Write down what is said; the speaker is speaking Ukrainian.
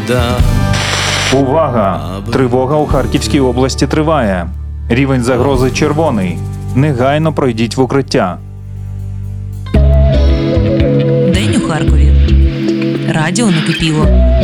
віддав. Увага! Тривога у Харківській області триває. Рівень загрози червоний. Негайно пройдіть в укриття. День у Харкові. Радіо накипіло.